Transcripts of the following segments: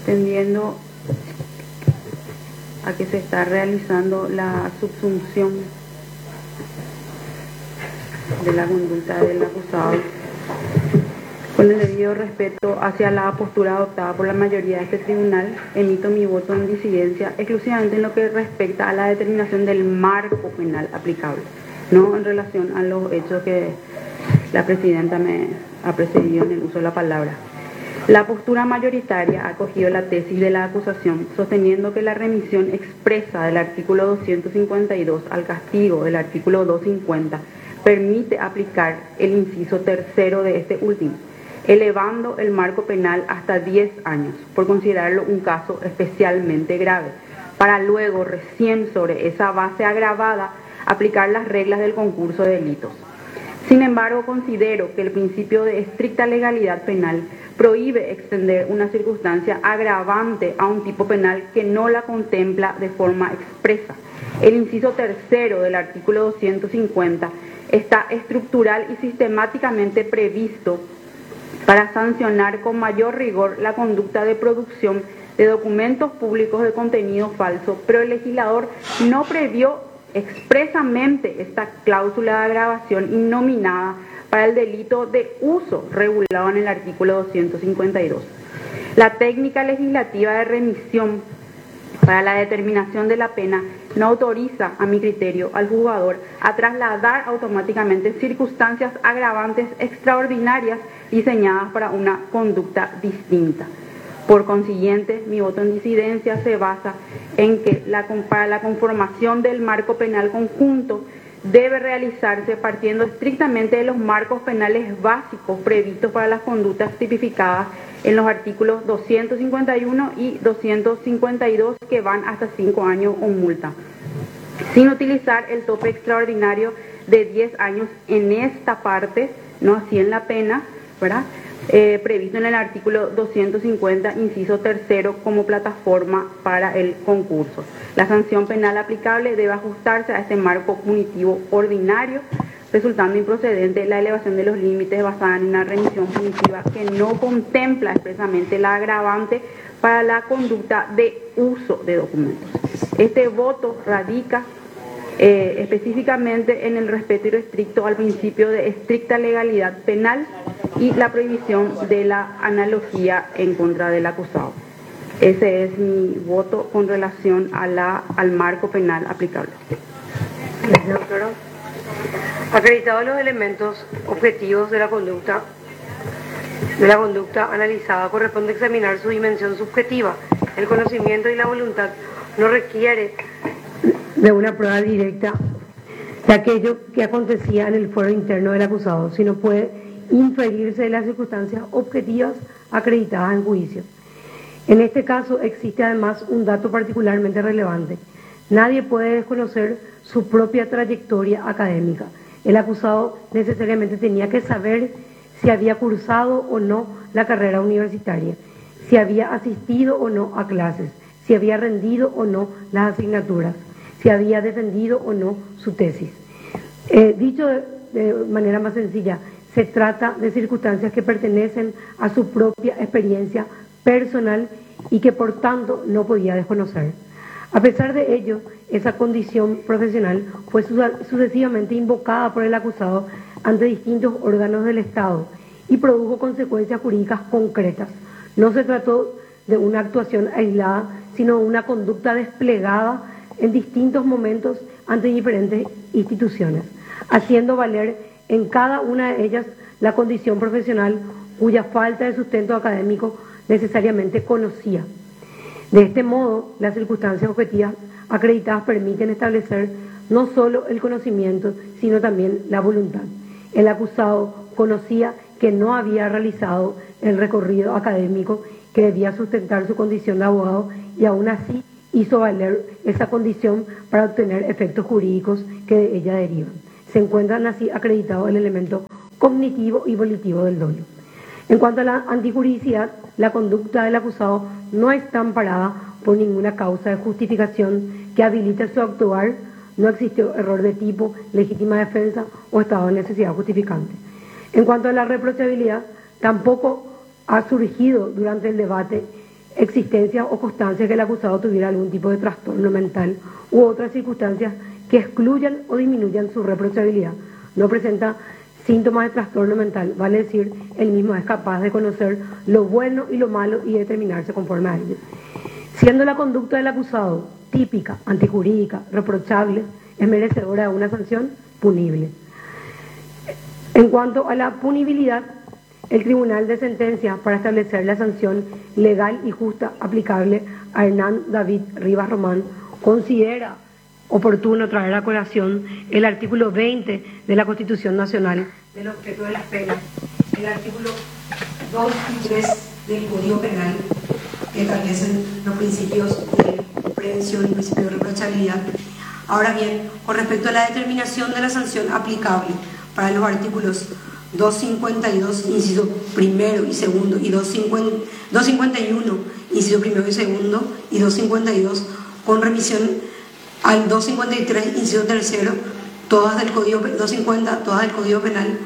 tendiendo a que se está realizando la subsunción de la conducta del acusado. Con el debido respeto hacia la postura adoptada por la mayoría de este tribunal, emito mi voto en disidencia exclusivamente en lo que respecta a la determinación del marco penal aplicable, no en relación a los hechos que la presidenta me ha precedido en el uso de la palabra. La postura mayoritaria ha acogido la tesis de la acusación, sosteniendo que la remisión expresa del artículo 252 al castigo del artículo 250 permite aplicar el inciso tercero de este último, elevando el marco penal hasta 10 años, por considerarlo un caso especialmente grave, para luego, recién sobre esa base agravada, aplicar las reglas del concurso de delitos. Sin embargo, considero que el principio de estricta legalidad penal prohíbe extender una circunstancia agravante a un tipo penal que no la contempla de forma expresa. El inciso tercero del artículo 250 está estructural y sistemáticamente previsto para sancionar con mayor rigor la conducta de producción de documentos públicos de contenido falso, pero el legislador no previó expresamente esta cláusula de agravación innominada para el delito de uso regulado en el artículo 252. La técnica legislativa de remisión para la determinación de la pena no autoriza, a mi criterio, al juzgador a trasladar automáticamente circunstancias agravantes extraordinarias diseñadas para una conducta distinta. Por consiguiente, mi voto en disidencia se basa en que para la conformación del marco penal conjunto debe realizarse partiendo estrictamente de los marcos penales básicos previstos para las conductas tipificadas en los artículos 251 y 252, que van hasta 5 años o multa, sin utilizar el tope extraordinario de 10 años en esta parte, no así en la pena, ¿verdad? Previsto en el artículo 250, inciso tercero, como plataforma para el concurso. La sanción penal aplicable debe ajustarse a este marco punitivo ordinario, resultando improcedente la elevación de los límites basada en una remisión punitiva que no contempla expresamente la agravante para la conducta de uso de documentos. Este voto radica específicamente en el respeto irrestricto al principio de estricta legalidad penal y la prohibición de la analogía en contra del acusado. Ese es mi voto con relación a al marco penal aplicable. Gracias, doctora. Acreditados los elementos objetivos de la conducta analizada, corresponde examinar su dimensión subjetiva. El conocimiento y la voluntad no requiere de una prueba directa de aquello que acontecía en el fuero interno del acusado, sino puede inferirse de las circunstancias objetivas acreditadas en juicio. En este caso existe además un dato particularmente relevante. Nadie puede desconocer su propia trayectoria académica. El acusado necesariamente tenía que saber si había cursado o no la carrera universitaria, si había asistido o no a clases, si había rendido o no las asignaturas, si había defendido o no su tesis. Dicho de manera más sencilla, se trata de circunstancias que pertenecen a su propia experiencia personal y que por tanto no podía desconocer. A pesar de ello, esa condición profesional fue sucesivamente invocada por el acusado ante distintos órganos del Estado y produjo consecuencias jurídicas concretas. No se trató de una actuación aislada, sino de una conducta desplegada en distintos momentos ante diferentes instituciones, haciendo valer en cada una de ellas la condición profesional cuya falta de sustento académico necesariamente conocía. De este modo, las circunstancias objetivas acreditadas permiten establecer no solo el conocimiento, sino también la voluntad. El acusado conocía que no había realizado el recorrido académico que debía sustentar su condición de abogado y aún así hizo valer esa condición para obtener efectos jurídicos que de ella derivan. Se encuentran así acreditados el elemento cognitivo y volitivo del dolo. En cuanto a la antijuridicidad, la conducta del acusado no está amparada por ninguna causa de justificación que habilite su actuar, no existió error de tipo, legítima defensa o estado de necesidad justificante. En cuanto a la reprochabilidad, tampoco ha surgido durante el debate existencia o constancia que el acusado tuviera algún tipo de trastorno mental u otras circunstancias que excluyan o disminuyan su reprochabilidad. No presenta síntomas de trastorno mental, vale decir, él mismo es capaz de conocer lo bueno y lo malo y determinarse conforme a ello. Siendo la conducta del acusado típica, antijurídica, reprochable, es merecedora de una sanción punible. En cuanto a la punibilidad, el Tribunal de Sentencia, para establecer la sanción legal y justa aplicable a Hernán David Rivas Román, considera oportuno traer a colación el artículo 20 de la Constitución Nacional del objeto de las penas, el artículo 2 y 3 del Código Penal, que establecen los principios de prevención y principio de reprochabilidad. Ahora bien, con respecto a la determinación de la sanción aplicable para los artículos 252, inciso primero y segundo, y 251, inciso primero y segundo, y 252, con remisión al 253, inciso tercero, todas del Código 250, todas del Código Penal.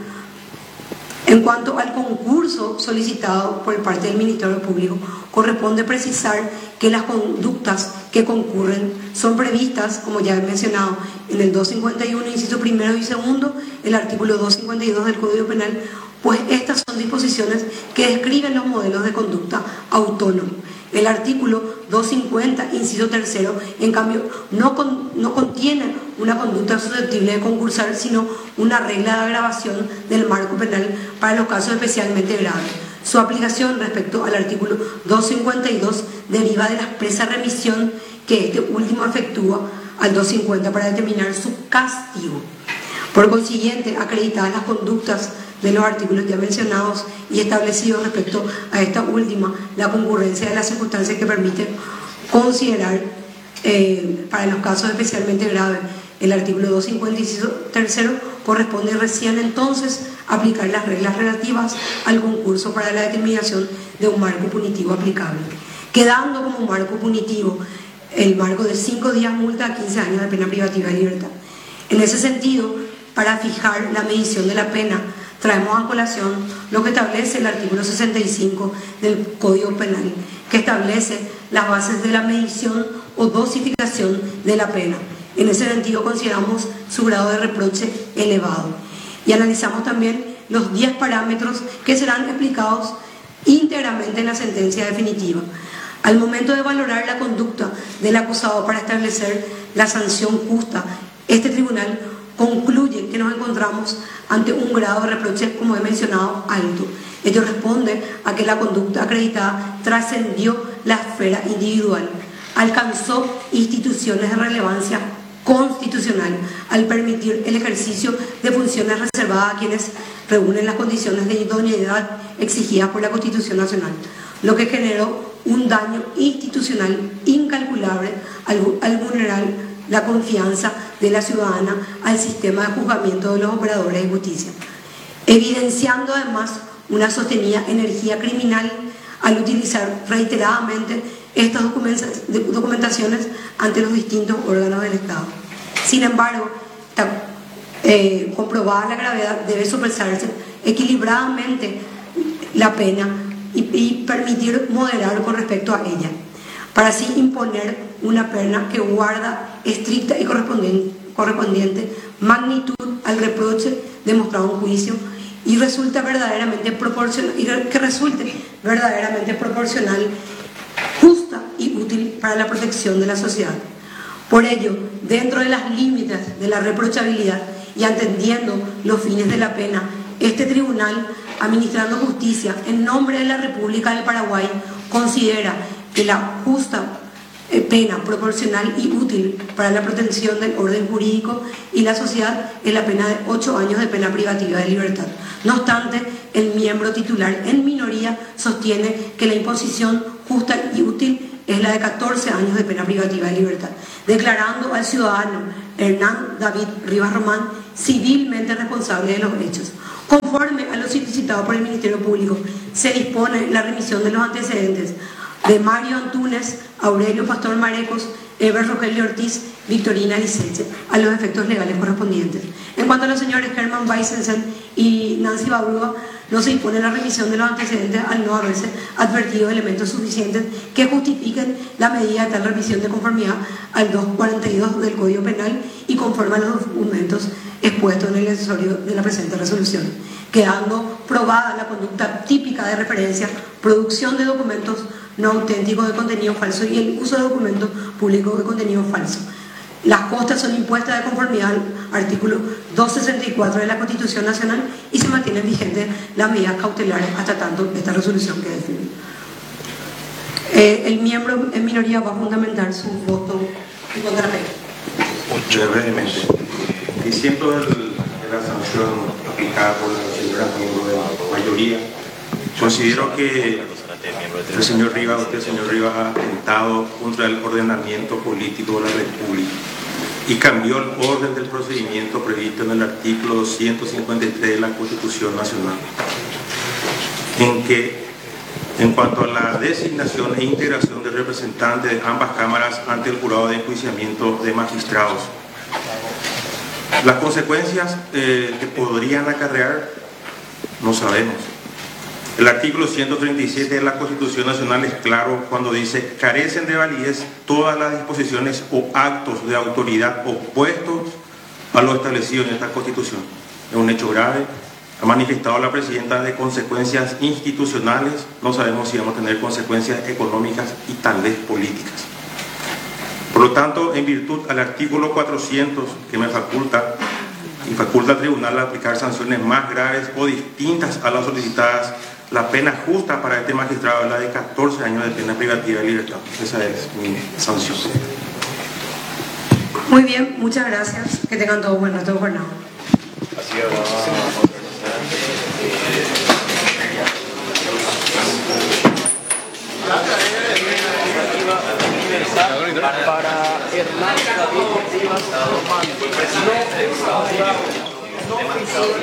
En cuanto al concurso solicitado por parte del Ministerio Público, corresponde precisar que las conductas que concurren son previstas, como ya he mencionado, en el 251, inciso primero y segundo, el artículo 252 del Código Penal, pues estas son disposiciones que describen los modelos de conducta autónomo. El artículo 250, inciso tercero, en cambio, no contiene una conducta susceptible de concursar, sino una regla de agravación del marco penal para los casos especialmente graves. Su aplicación respecto al artículo 252 deriva de la expresa remisión que este último efectúa al 250 para determinar su castigo. Por consiguiente, acreditadas las conductas de los artículos ya mencionados y establecidos respecto a esta última, la concurrencia de las circunstancias que permiten considerar para los casos especialmente graves el artículo 250, inciso tercero, corresponde recién entonces aplicar las reglas relativas al concurso para la determinación de un marco punitivo aplicable, quedando como marco punitivo el marco de 5 días multa a 15 años de pena privativa de libertad. En ese sentido, para fijar la medición de la pena, traemos a colación lo que establece el artículo 65 del Código Penal, que establece las bases de la medición o dosificación de la pena. En ese sentido consideramos su grado de reproche elevado y analizamos también los 10 parámetros que serán explicados íntegramente en la sentencia definitiva. Al momento de valorar la conducta del acusado para establecer la sanción justa, este tribunal concluye que nos encontramos ante un grado de reproche, como he mencionado, alto. Ello responde a que la conducta acreditada trascendió la esfera individual, alcanzó instituciones de relevancia constitucional al permitir el ejercicio de funciones reservadas a quienes reúnen las condiciones de idoneidad exigidas por la Constitución Nacional, lo que generó un daño institucional incalculable al vulnerar la confianza de la ciudadana al sistema de juzgamiento de los operadores de justicia, evidenciando además una sostenida energía criminal al utilizar reiteradamente estas documentaciones ante los distintos órganos del Estado. Sin embargo, comprobada la gravedad, debe sopesarse equilibradamente la pena y permitir moderar con respecto a ella, para así imponer una pena que guarda estricta y correspondiente magnitud al reproche demostrado en juicio y que resulte verdaderamente proporcional, justa y útil para la protección de la sociedad. Por ello, dentro de las límites de la reprochabilidad y atendiendo los fines de la pena, este tribunal, administrando justicia en nombre de la República del Paraguay, considera que la justa pena proporcional y útil para la protección del orden jurídico y la sociedad es la pena de 8 años de pena privativa de libertad. No obstante, el miembro titular en minoría sostiene que la imposición justa y útil es la de 14 años de pena privativa de libertad, declarando al ciudadano Hernán David Rivas Román civilmente responsable de los hechos. Conforme a lo solicitado por el Ministerio Público, se dispone la remisión de los antecedentes de Mario Antúnez, Aurelio Pastor Marecos, Eber Rogelio Ortiz, Victorina Liceche, a los efectos legales correspondientes. En cuanto a los señores Herman Weissensen y Nancy Babrúa, no se impone la remisión de los antecedentes al no haberse advertido elementos suficientes que justifiquen la medida de tal revisión de conformidad al 242 del Código Penal y conforme a los documentos expuestos en el accesorio de la presente resolución, quedando probada la conducta típica de referencia, producción de documentos no auténticos de contenido falso y el uso de documentos públicos de contenido falso. Las costas son impuestas de conformidad al artículo 264 de la Constitución Nacional y se mantienen vigentes las medidas cautelares hasta tanto esta resolución quede firme. El miembro en minoría va a fundamentar su voto en contra de la ley. Muy brevemente. Diciendo de la sanción aplicada por la señora miembro de la mayoría, considero que el señor Rivas ha atentado contra el ordenamiento político de la República y cambió el orden del procedimiento previsto en el artículo 253 de la Constitución Nacional, en que, en cuanto a la designación e integración de representantes de ambas cámaras ante el jurado de enjuiciamiento de magistrados, las consecuencias que podrían acarrear no sabemos. El artículo 137 de la Constitución Nacional es claro cuando dice: carecen de validez todas las disposiciones o actos de autoridad opuestos a lo establecido en esta Constitución. Es un hecho grave. Ha manifestado la presidenta de consecuencias institucionales. No sabemos si vamos a tener consecuencias económicas y tal vez políticas. Por lo tanto, en virtud al artículo 400 que me faculta al tribunal a aplicar sanciones más graves o distintas a las solicitadas, la pena justa para este magistrado es la de 14 años de pena privativa de libertad. Esa es mi sanción. Muy bien, muchas gracias. Que tengan todos buen resto de jornada. Así es, para Hernán David Rivas Román, presidente de Estado no oficial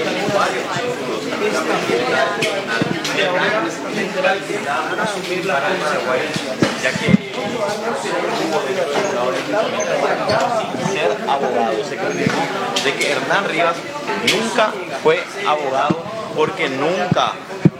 de ahora tendrá que asumir la consecuencia, ya que sin ser abogado. Se confirmó de que Hernán Rivas nunca fue abogado porque nunca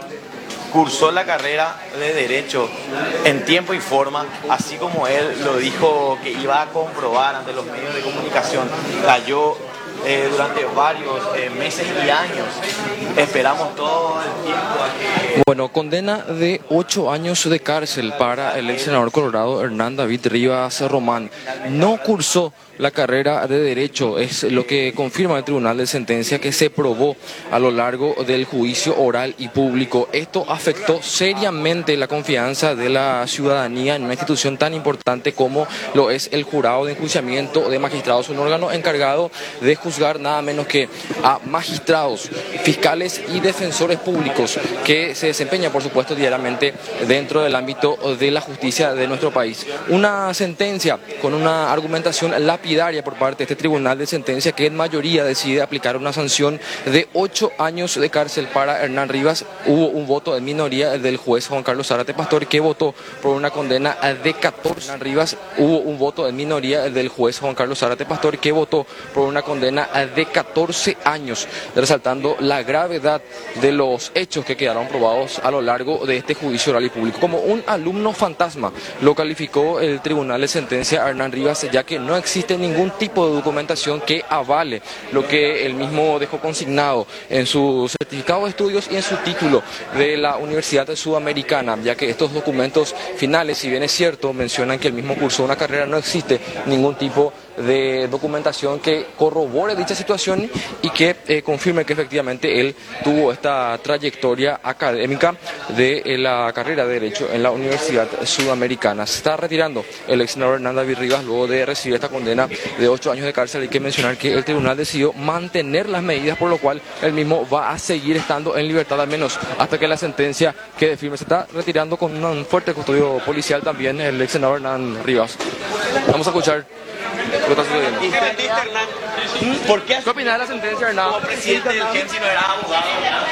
cursó la carrera de Derecho en tiempo y forma, así como él lo dijo que iba a comprobar ante los medios de comunicación. Cayó durante varios meses y años. Esperamos todo el tiempo a que... Bueno, condena de 8 años de cárcel para el ex senador colorado Hernán David Rivas Román. No cursó la carrera de Derecho, es lo que confirma el Tribunal de Sentencia que se probó a lo largo del juicio oral y público. Esto afectó seriamente la confianza de la ciudadanía en una institución tan importante como lo es el jurado de enjuiciamiento de magistrados, un órgano encargado de juzgar nada menos que a magistrados, fiscales y defensores públicos que se desempeñan, por supuesto, diariamente dentro del ámbito de la justicia de nuestro país. Una sentencia con una argumentación lapidaria por parte de este Tribunal de Sentencia que en mayoría decide aplicar una sanción de 8 años de cárcel para Hernán Rivas. Hubo un voto en minoría del juez Juan Carlos Zárate Pastor que votó por una condena de 14. Hernán Rivas, hubo un voto en minoría del juez Juan Carlos Zárate Pastor que votó por una condena de 14 años, resaltando la gravedad de los hechos que quedaron probados a lo largo de este juicio oral y público. Como un alumno fantasma lo calificó el Tribunal de Sentencia a Hernán Rivas, ya que no existe ningún tipo de documentación que avale lo que él mismo dejó consignado en su certificado de estudios y en su título de la Universidad Sudamericana, ya que estos documentos finales, si bien es cierto, mencionan que el mismo cursó una carrera, no existe ningún tipo de documentación que corrobore dicha situación y que confirme que efectivamente él tuvo esta trayectoria académica de la carrera de Derecho en la Universidad Sudamericana. Se está retirando el ex senador Hernán David Rivas luego de recibir esta condena de 8 años de cárcel. Hay que mencionar que el tribunal decidió mantener las medidas, por lo cual él mismo va a seguir estando en libertad, al menos hasta que la sentencia quede firme. Se está retirando con un fuerte custodio policial también el ex senador Hernán Rivas. Vamos a escuchar lo que está sucediendo. ¿Por qué? ¿Qué opina de la sentencia, Hernán? Como presidente del GEN, si no era abogado.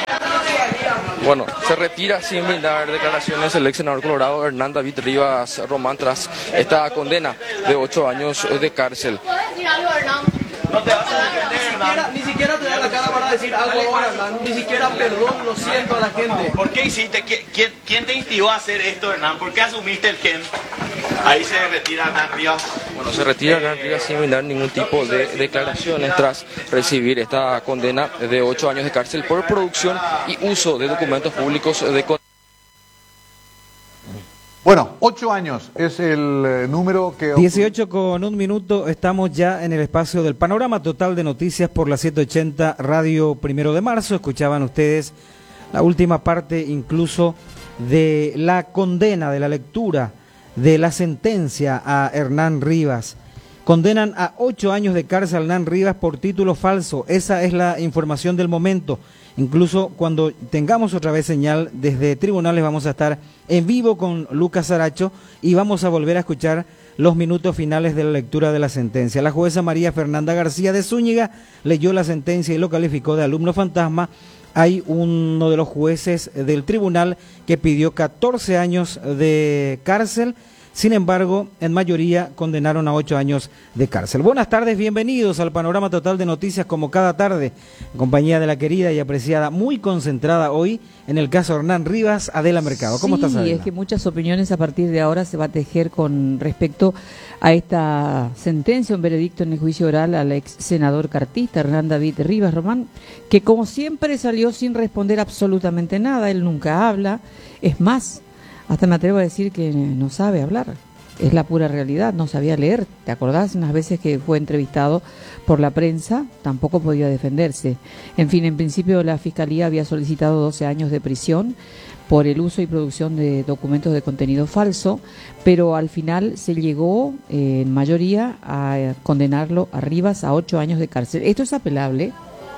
Bueno, se retira sin brindar declaraciones el ex senador colorado Hernán David Rivas Román tras esta condena de 8 años de cárcel. No te vas a defender. Ni siquiera te da la cara para decir algo ahora, Hernán. Ni siquiera perdón, lo siento a la gente. ¿Por qué hiciste? ¿Quién te instigó a hacer esto, Hernán? ¿Por qué asumiste el gen? Ahí se retira Hernán Rivas. Bueno, se retira Hernán Rivas sin dar ningún tipo de declaraciones tras recibir esta condena de 8 años de cárcel por producción y uso de documentos públicos de... Bueno, 8 años es el número que... 18 con un minuto, estamos ya en el espacio del panorama total de noticias por la 780 Radio 1 de Marzo. Escuchaban ustedes la última parte incluso de la condena, de la lectura de la sentencia a Hernán Rivas. Condenan a 8 años de cárcel a Hernán Rivas por título falso. Esa es la información del momento. Incluso cuando tengamos otra vez señal desde tribunales vamos a estar en vivo con Lucas Saracho y vamos a volver a escuchar los minutos finales de la lectura de la sentencia. La jueza María Fernanda García de Zúñiga leyó la sentencia y lo calificó de alumno fantasma. Hay uno de los jueces del tribunal que pidió 14 años de cárcel. Sin embargo, en mayoría condenaron a 8 años de cárcel. Buenas tardes, bienvenidos al panorama total de noticias como cada tarde, en compañía de la querida y apreciada, muy concentrada hoy en el caso Hernán Rivas, Adela Mercado. ¿Cómo estás, Adela? Sí, es que muchas opiniones a partir de ahora se va a tejer con respecto a esta sentencia, un veredicto en el juicio oral al ex senador cartista Hernán David Rivas Román, que como siempre salió sin responder absolutamente nada. Él nunca habla, es más, hasta me atrevo a decir que no sabe hablar, es la pura realidad, no sabía leer. ¿Te acordás unas veces que fue entrevistado por la prensa? Tampoco podía defenderse. En fin, en principio la Fiscalía había solicitado 12 años de prisión por el uso y producción de documentos de contenido falso, pero al final se llegó en mayoría a condenarlo a Rivas a 8 años de cárcel. Esto es apelable.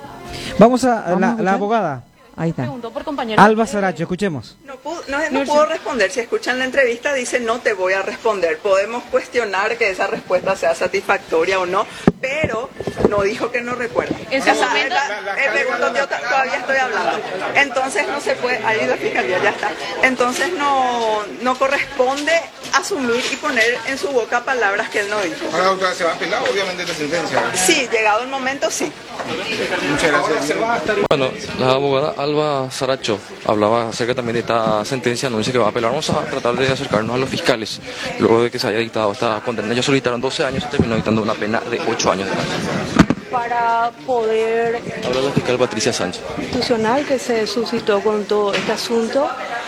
Vamos a la abogada. Ahí está. Alba Saracho, escuchemos. No puedo responder. Si escuchan la entrevista, dice no te voy a responder. Podemos cuestionar que esa respuesta sea satisfactoria o no, pero no dijo que no recuerda. En su momento... yo todavía estoy hablando. Entonces no se puede... Ahí la fiscalía ya está. Entonces no corresponde asumir y poner en su boca palabras que él no dijo. Ahora, doctora, ¿se va a apelar obviamente esta sentencia? Sí, llegado el momento, sí. Muchas gracias. Bueno, la abogada Alba Saracho hablaba acerca también de esta sentencia, anuncia que va a apelar. Vamos a tratar de acercarnos a los fiscales. Luego de que se haya dictado esta condena, ellos solicitaron 12 años y terminó dictando una pena de 8 años de cárcel. Para poder... Habla la fiscal Patricia Sánchez. Institucional que se suscitó con todo este asunto.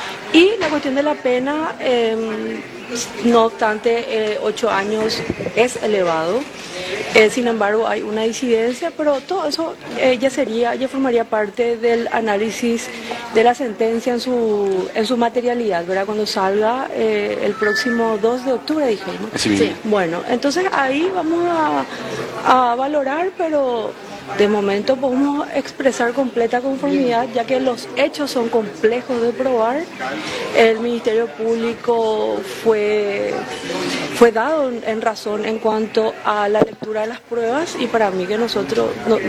Y la cuestión de la pena, no obstante, 8 años es elevado. Sin embargo, hay una disidencia, pero todo eso ya formaría parte del análisis de la sentencia en su materialidad, ¿verdad? Cuando salga el próximo 2 de octubre, dijimos. Sí. Bueno, entonces ahí vamos a valorar, pero de momento podemos expresar completa conformidad, ya que los hechos son complejos de probar. El Ministerio Público fue dado en razón en cuanto a la lectura de las pruebas, y para mí que nosotros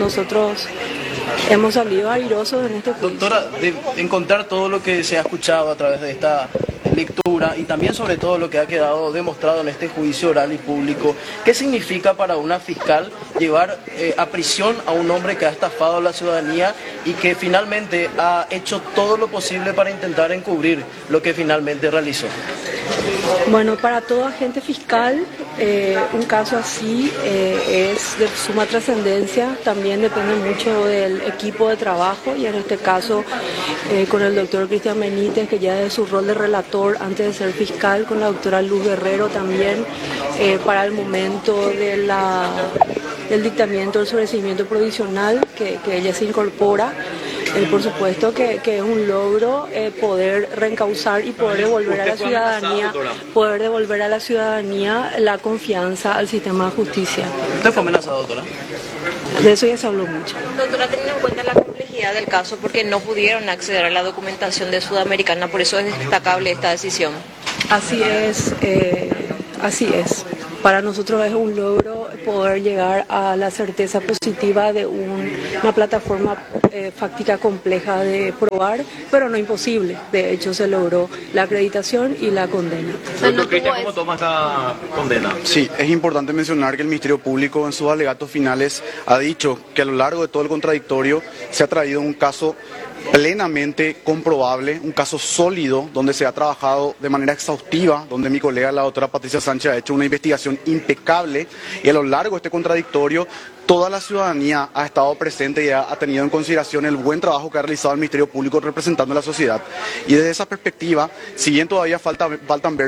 hemos salido airosos en este juicio. Doctora, de encontrar todo lo que se ha escuchado a través de esta lectura y también sobre todo lo que ha quedado demostrado en este juicio oral y público, ¿qué significa para una fiscal llevar a prisión a un hombre que ha estafado a la ciudadanía y que finalmente ha hecho todo lo posible para intentar encubrir lo que finalmente realizó? Bueno, para todo agente fiscal, un caso así es de suma trascendencia. También depende mucho del equipo de trabajo, y en este caso con el doctor Cristian Benítez, que ya de su rol de relator antes de ser fiscal, con la doctora Luz Guerrero también, para el momento del dictamiento del sobreseimiento provisional, que ella se incorpora. Por supuesto que es un logro poder reencauzar y poder devolver a la ciudadanía la confianza al sistema de justicia. ¿Usted fue amenazado, doctora? De eso ya se habló mucho. Doctora, teniendo en cuenta la complejidad del caso, porque no pudieron acceder a la documentación de Sudamericana, por eso es destacable esta decisión. Así es, así es. Para nosotros es un logro poder llegar a la certeza positiva de una plataforma fáctica compleja de probar, pero no imposible. De hecho, se logró la acreditación y la condena. Doctor Cristian, ¿cómo toma esta condena? Sí, es importante mencionar que el Ministerio Público en sus alegatos finales ha dicho que a lo largo de todo el contradictorio se ha traído un caso plenamente comprobable, un caso sólido donde se ha trabajado de manera exhaustiva, donde mi colega la doctora Patricia Sánchez ha hecho una investigación impecable y a lo largo de este contradictorio toda la ciudadanía ha estado presente y ha tenido en consideración el buen trabajo que ha realizado el Ministerio Público representando a la sociedad. Y desde esa perspectiva, si bien todavía faltan ver